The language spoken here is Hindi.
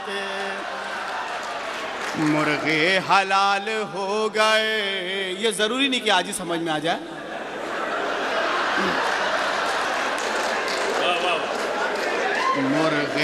मुर्गे हलाल हो गए। ये जरूरी नहीं कि आज ही समझ में आ जाए। मुर्गे